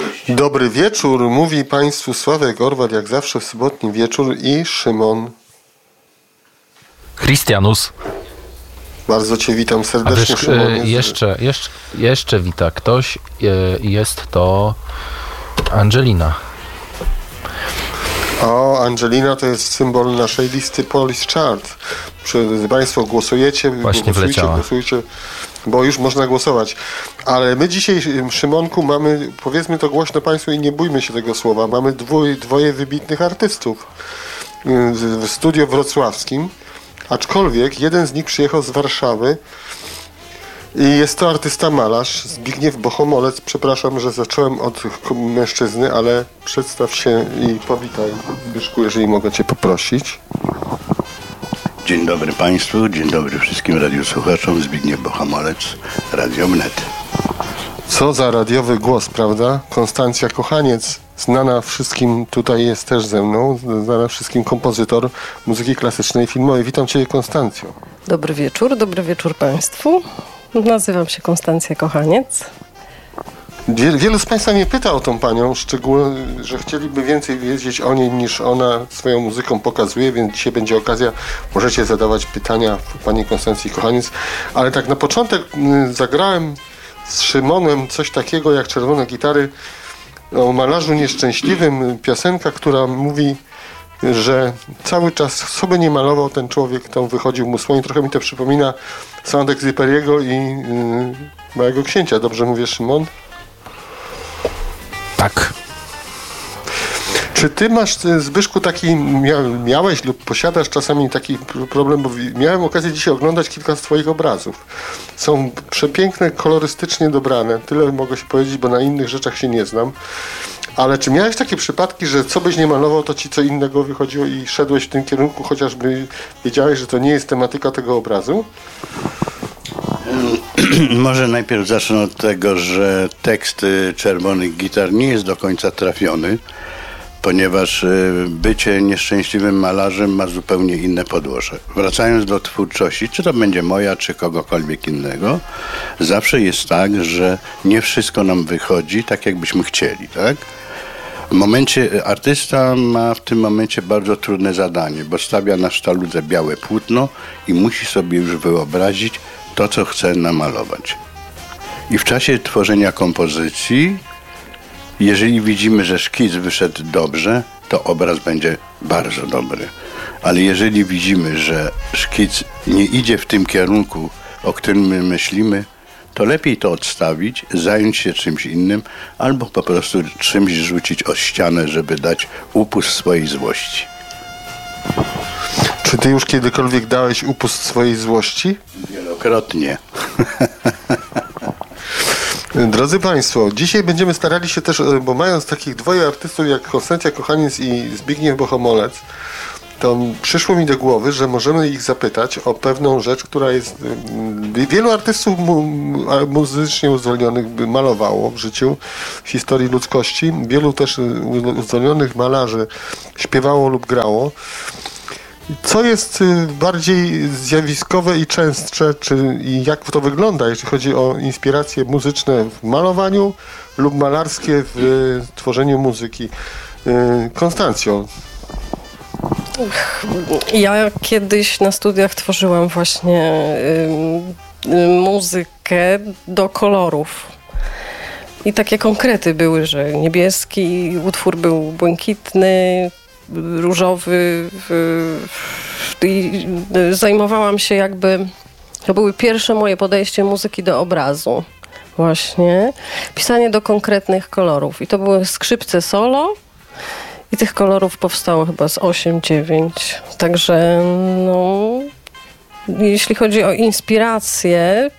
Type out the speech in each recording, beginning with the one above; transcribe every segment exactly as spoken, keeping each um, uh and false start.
Dobry wieczór, mówi Państwu Sławek Orwat, jak zawsze w sobotni wieczór, i Szymon Christianus. Bardzo Cię witam serdecznie, wiesz, Szymonie. Jeszcze, jeszcze, jeszcze wita ktoś, jest to Angelina. O, Angelina to jest symbol naszej listy Polish Chart. Państwo głosujecie, Właśnie głosujcie, wleciała. głosujcie, bo już można głosować. Ale my dzisiaj, Szymonku, mamy, powiedzmy to głośno Państwu i nie bójmy się tego słowa, mamy dwój, dwoje wybitnych artystów w studio wrocławskim, aczkolwiek jeden z nich przyjechał z Warszawy i jest to artysta malarz Zbigniew Bohomolec. Przepraszam, że zacząłem od mężczyzny, ale przedstaw się i powitaj, Zbyszku, jeżeli mogę Cię poprosić. Dzień dobry Państwu, dzień dobry wszystkim radiosłuchaczom. Zbigniew Bohomolec, Radio Wnet. Co za radiowy głos, prawda? Konstancja Kochaniec, znana wszystkim, tutaj jest też ze mną, znana wszystkim kompozytor muzyki klasycznej i filmowej. Witam Cię, Konstancjo. Dobry wieczór, dobry wieczór Państwu. Nazywam się Konstancja Kochaniec. Wielu z Państwa mnie pyta o tą panią, szczególnie, że chcieliby więcej wiedzieć o niej niż ona swoją muzyką pokazuje, więc dzisiaj będzie okazja, możecie zadawać pytania pani Konstancji Kochaniec. Ale tak na początek zagrałem z Szymonem coś takiego jak Czerwone gitary o malarzu nieszczęśliwym, piosenka, która mówi, że cały czas sobie nie malował ten człowiek, to wychodził mu słoń. Trochę mi to przypomina Saint-Exupéry'ego i yy, Małego Księcia. Dobrze mówię, Szymon? Tak. Czy ty masz, Zbyszku, taki, mia, miałeś lub posiadasz czasami taki problem, bo miałem okazję dzisiaj oglądać kilka z twoich obrazów. Są przepiękne, kolorystycznie dobrane. Tyle mogę się powiedzieć, bo na innych rzeczach się nie znam. Ale czy miałeś takie przypadki, że co byś nie malował, to ci co innego wychodziło i szedłeś w tym kierunku, chociażby wiedziałeś, że to nie jest tematyka tego obrazu? Może najpierw zacznę od tego, że tekst Czerwonych Gitar nie jest do końca trafiony, ponieważ bycie nieszczęśliwym malarzem ma zupełnie inne podłoże. Wracając do twórczości, czy to będzie moja, czy kogokolwiek innego, zawsze jest tak, że nie wszystko nam wychodzi tak, jakbyśmy chcieli, tak? W momencie, artysta ma w tym momencie bardzo trudne zadanie, bo stawia na sztaludze białe płótno i musi sobie już wyobrazić to, co chce namalować. I w czasie tworzenia kompozycji, jeżeli widzimy, że szkic wyszedł dobrze, to obraz będzie bardzo dobry. Ale jeżeli widzimy, że szkic nie idzie w tym kierunku, o którym my myślimy, to lepiej to odstawić, zająć się czymś innym, albo po prostu czymś rzucić o ścianę, żeby dać upust swojej złości. Czy ty już kiedykolwiek dałeś upust swojej złości? Wielokrotnie. Drodzy Państwo, dzisiaj będziemy starali się też, bo mając takich dwoje artystów jak Konstancja Kochaniec i Zbigniew Bohomolec, to przyszło mi do głowy, że możemy ich zapytać o pewną rzecz, która jest... Wielu artystów mu, muzycznie uzdolnionych malowało w życiu, w historii ludzkości. Wielu też uzdolnionych malarzy śpiewało lub grało. Co jest bardziej zjawiskowe i częstsze, czy i jak to wygląda, jeśli chodzi o inspiracje muzyczne w malowaniu lub malarskie w tworzeniu muzyki? Konstancjo. Ja kiedyś na studiach tworzyłam właśnie y, y, muzykę do kolorów. I takie konkrety były, że niebieski utwór był błękitny, różowy. I zajmowałam się jakby, to były pierwsze moje podejście muzyki do obrazu. Właśnie. Pisanie do konkretnych kolorów. I to były skrzypce solo. I tych kolorów powstało chyba z osiem dziewięć. Także no, jeśli chodzi o inspiracje,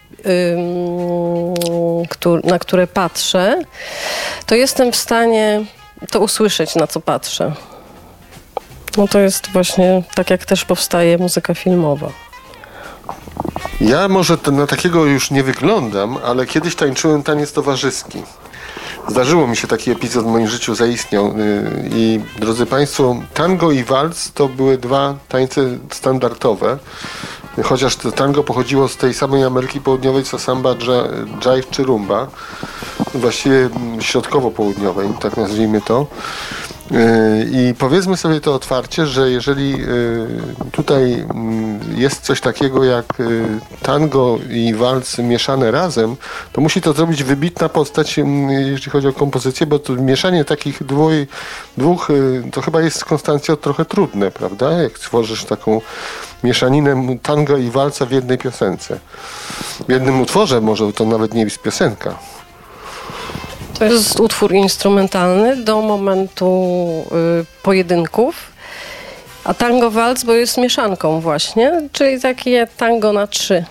ym, na które patrzę, to jestem w stanie to usłyszeć, na co patrzę. No to jest właśnie tak, jak też powstaje muzyka filmowa. Ja może na takiego już nie wyglądam, ale kiedyś tańczyłem taniec towarzyski. Zdarzyło mi się taki epizod w moim życiu, zaistniał. I drodzy Państwo, tango i walc to były dwa tańce standardowe chociaż to tango pochodziło z tej samej Ameryki Południowej co samba, jive czy rumba, właściwie środkowo-południowej, tak nazwijmy to. I powiedzmy sobie to otwarcie, że jeżeli tutaj jest coś takiego jak tango i walc mieszane razem, to musi to zrobić wybitna postać, jeśli chodzi o kompozycję, bo to mieszanie takich dwój, dwóch, to chyba jest z Konstancją trochę trudne, prawda? Jak tworzysz taką mieszaninę tango i walca w jednej piosence. W jednym utworze, może to nawet nie jest piosenka. To jest utwór instrumentalny do momentu y, pojedynków, a tango walc, bo jest mieszanką właśnie, czyli takie tango na trzy.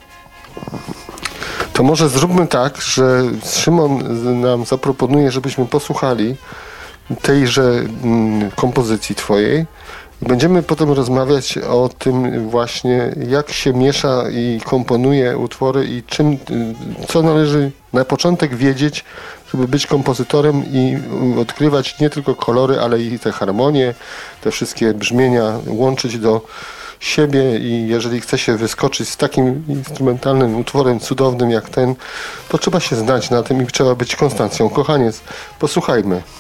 To może zróbmy tak, że Szymon nam zaproponuje, żebyśmy posłuchali tejże mm, kompozycji twojej. Będziemy potem rozmawiać o tym właśnie, jak się miesza i komponuje utwory i czym, co należy na początek wiedzieć, żeby być kompozytorem i odkrywać nie tylko kolory, ale i te harmonie, te wszystkie brzmienia łączyć do siebie i jeżeli chce się wyskoczyć z takim instrumentalnym utworem cudownym jak ten, to trzeba się znać na tym i trzeba być Konstancją Kochaniec. Posłuchajmy.